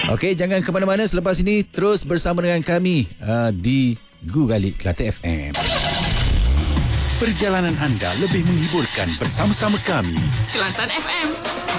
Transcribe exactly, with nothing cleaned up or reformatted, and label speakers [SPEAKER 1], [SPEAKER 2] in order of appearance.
[SPEAKER 1] Okey, jangan ke mana-mana. Selepas ini terus bersama dengan kami uh, di Gugalik Kelate F M.
[SPEAKER 2] Perjalanan anda lebih menghiburkan bersama-sama kami.
[SPEAKER 3] Kelantan F M.